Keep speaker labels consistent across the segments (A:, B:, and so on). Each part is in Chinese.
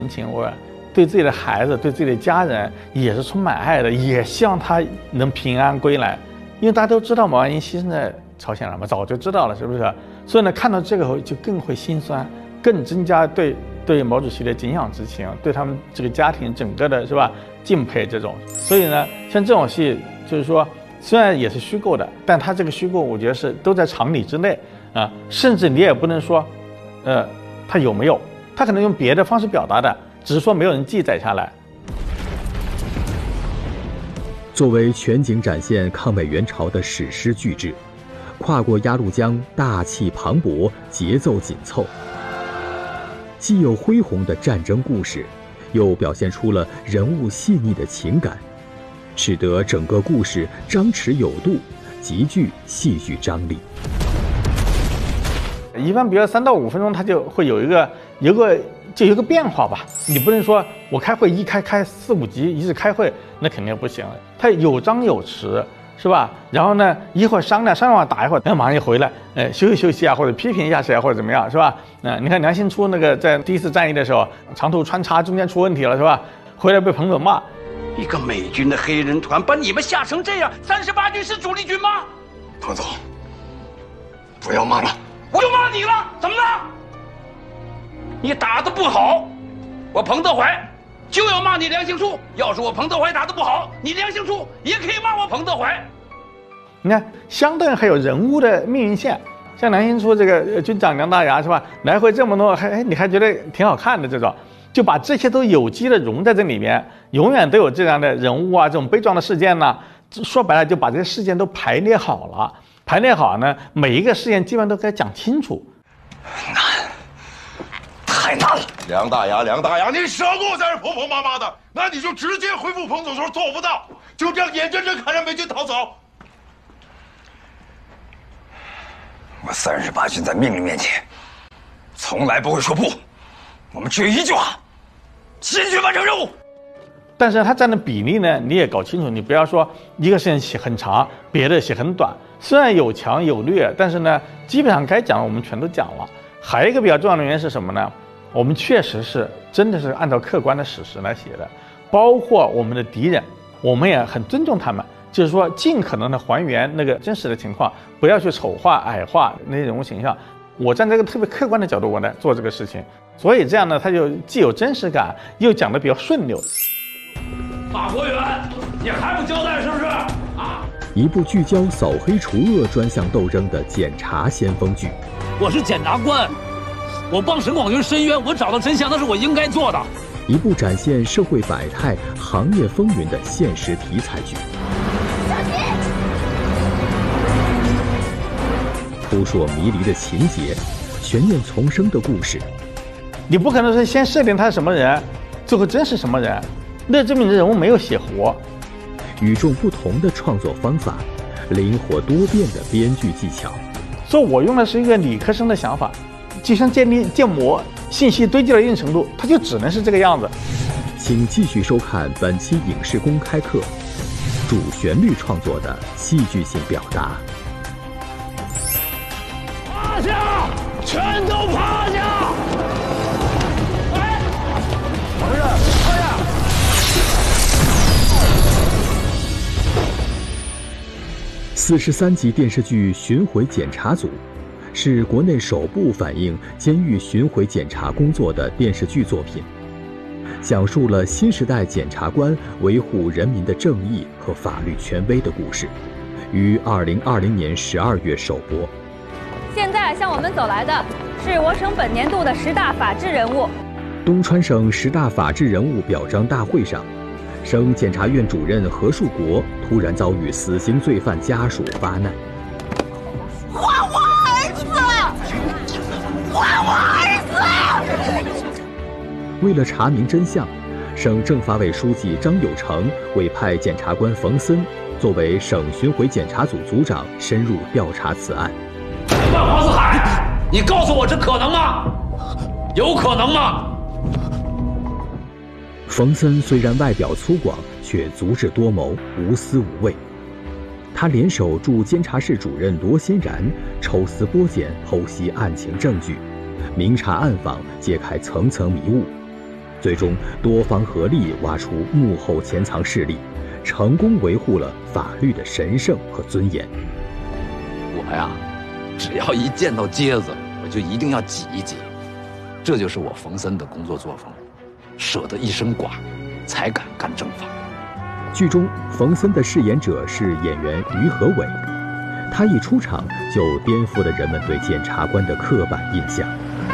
A: 情味，对自己的孩子、对自己的家人也是充满爱的，也希望他能平安归来。因为大家都知道毛岸英牺牲在朝鲜了嘛，早就知道了，是不是？所以呢，看到这个后就更会心酸，更增加对毛主席的敬仰之情，对他们这个家庭整个的是吧敬佩这种。所以呢，像这种戏，就是说虽然也是虚构的，但它这个虚构，我觉得是都在常理之内啊，甚至你也不能说，它有没有，它可能用别的方式表达的，只是说没有人记载下来。
B: 作为全景展现抗美援朝的史诗巨制，跨过鸭绿江，大气磅礴，节奏紧凑，既有恢宏的战争故事，又表现出了人物细腻的情感，使得整个故事张弛有度，极具戏剧张力。
A: 一般比如3到5分钟，它就会有一个变化吧。你不能说我开会开4、5集一直开会，那肯定不行。它有张有弛，是吧？然后呢，一会儿商量完打一会儿，马上就回来，休息啊，或者批评一下谁啊，或者怎么样，是吧？你看梁兴初那个在第1次战役的时候，长途穿插中间出问题了，是吧？回来被彭总骂，
C: 一个美军的黑人团把你们吓成这样，38军是主力军吗？
D: 彭总，不要骂了。
C: 我就骂你了，怎么了？你打得不好，我彭德怀就要骂你梁兴初。要是我彭德怀打得不好，你梁兴初也可以骂我彭德怀。
A: 你看，相对还有人物的命运线，像梁兴初这个军长梁大牙是吧？来回这么多，你还觉得挺好看的这种，就把这些都有机的融在这里面，永远都有这样的人物啊，这种悲壮的事件呢。说白了，就把这些事件都排列好了。排列好呢，每一个事件基本上都该讲清楚。
D: 难，太难了。
E: 梁大牙，你少给我在这婆婆妈妈的，那你就直接回复彭总说做不到，就这样眼睁睁看着美军逃走。
D: 我38军在命令面前，从来不会说不。我们只有一句话：坚决完成任务。
A: 但是它占的比例呢，你也搞清楚，你不要说一个事件写很长，别的写很短。虽然有强有劣，但是呢，基本上该讲的我们全都讲了。还有一个比较重要的原因是什么呢？我们确实是真的是按照客观的史实来写的，包括我们的敌人，我们也很尊重他们，就是说尽可能的还原那个真实的情况，不要去丑化、矮化那些人物形象。我站在一个特别客观的角度，我来做这个事情，所以这样呢，它就既有真实感，又讲得比较顺溜。
C: 马国元，你还不交代是不是？啊！
B: 一部聚焦扫黑除恶专项斗争的检察先锋剧。
F: 我是检察官，我帮沈广军申冤，我找到真相，那是我应该做的。
B: 一部展现社会百态、行业风云的现实题材剧。扑朔迷离的情节，悬念丛生的故事。
A: 你不可能是先设定他是什么人，最后真是什么人，那证明你的人物没有写活。
B: 与众不同的创作方法，灵活多变的编剧技巧。
A: 所以我用的是一个理科生的想法，就像建模，信息堆积到一定程度，它就只能是这个样子。
B: 请继续收看本期影视公开课，主旋律创作的戏剧性表达。
C: 趴下，全都趴下！哎，不是，趴下！
B: 43集电视剧《巡回检查组》是国内首部反映监狱巡回检查工作的电视剧作品，讲述了新时代检察官维护人民的正义和法律权威的故事，于2020年12月首播。
G: 现在向我们走来的是我省本年度的10大法治人物。
B: 东川省10大法治人物表彰大会上，省检察院主任何树国突然遭遇死刑罪犯家属发难。
H: 还我儿子！还我儿子！
B: 为了查明真相，省政法委书记张有成委派检察官冯森作为省巡回检查组组长，深入调查此案。
F: 万黄四海，你告诉我这可能吗？有可能吗？
B: 冯森虽然外表粗犷，却足智多谋，无私无畏。他联手驻监察室主任罗欣然，抽丝剥茧，剖析案情证据，明察暗访，揭开层层迷雾。 最终多方合力挖出幕后潜藏势力，成功维护了法律的神圣和尊严。
F: 我呀，只要一见到疖子，我就一定要挤一挤，这就是我冯森的工作作风，舍得一身剐，才敢干正法。
B: 剧中冯森的饰演者是演员于和伟，他一出场就颠覆了人们对检察官的刻板印象。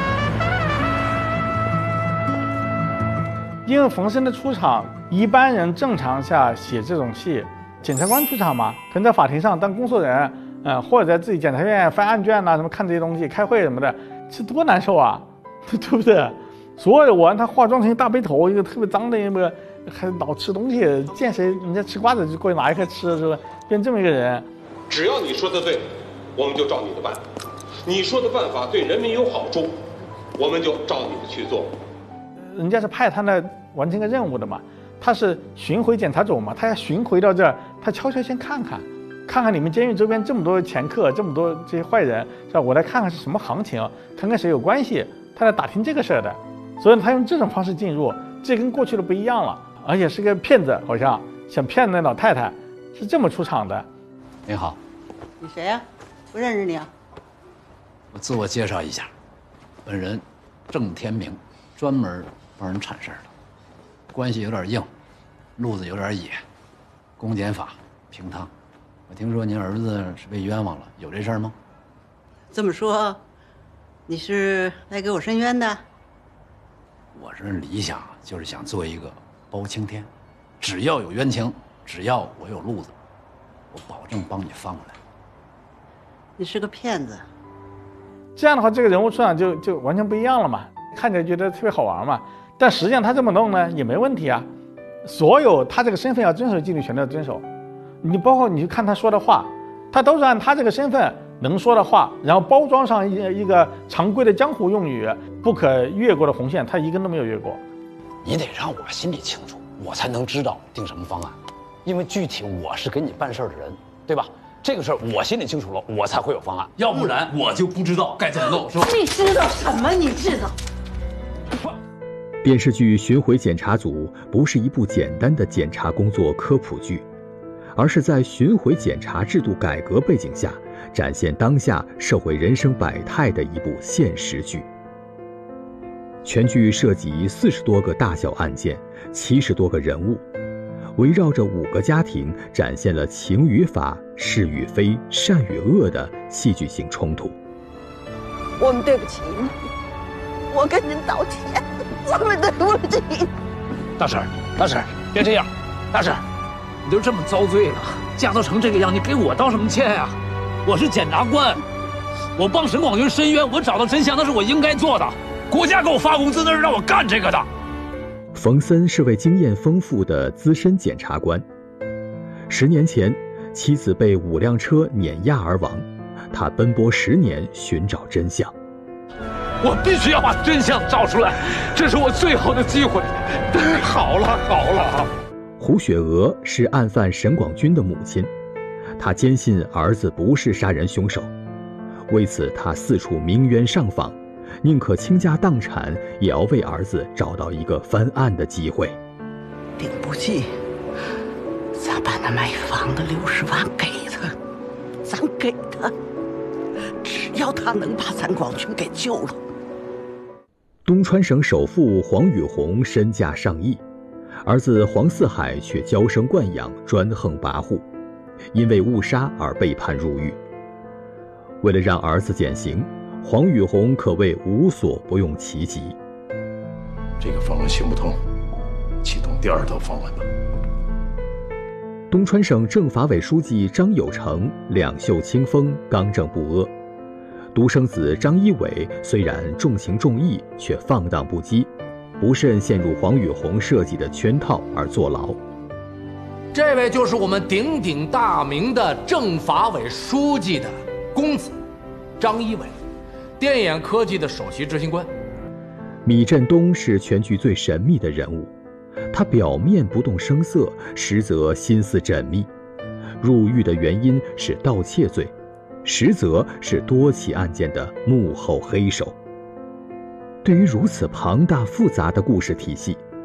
A: 因为冯森的出场，一般人正常下写这种戏，检察官出场嘛，可能在法庭上当工作人，或者在自己检察院翻案卷什么看这些东西，开会什么的，这多难受啊，对不对？所有的我让他化妆成一大背头，一个特别脏的一个，还老吃东西，见谁人家吃瓜子就过去拿一颗吃，是吧？变这么一个人。
I: 只要你说的对，我们就照你的办；你说的办法对人民有好处，我们就照你的去做。
A: 人家是派他来完成个任务的嘛，他是巡回检察组嘛，他要巡回到这儿，他悄悄先看看你们监狱周边这么多前客，这么多这些坏人，是吧？我来看看是什么行情，看看谁有关系，他来打听这个事儿的。所以他用这种方式进入，这跟过去的不一样了，而且是个骗子，好像想骗那老太太，是这么出场的。
F: 你好，
H: 你谁呀？不认识你啊？
F: 我自我介绍一下，本人郑天明，专门帮人铲事儿的，关系有点硬，路子有点野，公检法平汤。我听说您儿子是被冤枉了，有这事儿吗？
H: 这么说，你是来给我申冤的？
F: 我这理想就是想做一个包青天，只要有冤情，只要我有路子，我保证帮你翻过来。
H: 你是个骗子。
A: 这样的话，这个人物出场就完全不一样了嘛，看起来觉得特别好玩嘛。但实际上他这么弄呢也没问题啊，所有他这个身份要遵守纪律全都要遵守。你包括你去看他说的话，他都是按他这个身份能说的话，然后包装上一个常规的江湖用语，不可越过的红线，他一根都没有越过。
F: 你得让我心里清楚，我才能知道定什么方案，因为具体我是给你办事的人，对吧？这个事儿我心里清楚了，我才会有方案，要不然我就不知道该怎么弄，是吧？
H: 你知道什么？你知道？
B: 电视剧《巡回检察组》不是一部简单的检察工作科普剧，而是在巡回检察制度改革背景下，展现当下社会人生百态的一部现实剧。全剧涉及40多个大小案件，70多个人物，围绕着5个家庭，展现了情与法、是与非、善与恶的戏剧性冲突。
H: 我们对不起你，我跟您道歉，我们对不起。
F: 大婶，别这样，大婶，你都这么遭罪了，嫁都成这个样，你给我道什么歉呀？我是检察官，我帮沈广军申冤，我找到真相，那是我应该做的。国家给我发工资，那是让我干这个的。
B: 冯森是位经验丰富的资深检察官。10年前，妻子被5辆车碾压而亡，他奔波10年寻找真相。
F: 我必须要把真相找出来，这是我最后的机会。
E: 好了。
B: 胡雪娥是案犯沈广军的母亲，她坚信儿子不是杀人凶手，为此她四处鸣冤上访，宁可倾家荡产，也要为儿子找到一个翻案的机会。
H: 顶不济，咱把那卖房的60万给他，咱给他，只要他能把咱广军给救了。
B: 东川省首富黄宇红身价上亿，儿子黄四海却娇生惯养，专横跋扈，因为误杀而被判入狱。为了让儿子减刑，黄宇红可谓无所不用其极。
E: 这个方案行不通，启动第2套方案吧。
B: 东川省政法委书记张有成两袖清风，刚正不阿。独生子张一伟虽然重情重义，却放荡不羁，不慎陷入黄宇红设计的圈套而坐牢。
J: 这位就是我们鼎鼎大名的政法委书记的公子张一伟，电眼科技的首席执行官。
B: 米振东是全剧最神秘的人物，他表面不动声色，实则心思缜密。入狱的原因是盗窃罪，实则是多起案件的幕后黑手。对于如此庞大复杂的故事体系，